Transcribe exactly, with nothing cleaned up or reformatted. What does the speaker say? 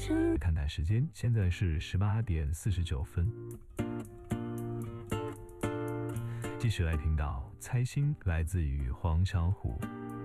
看看时间，现在是十八点四十九分。继续来听到猜心，来自于黄小琥。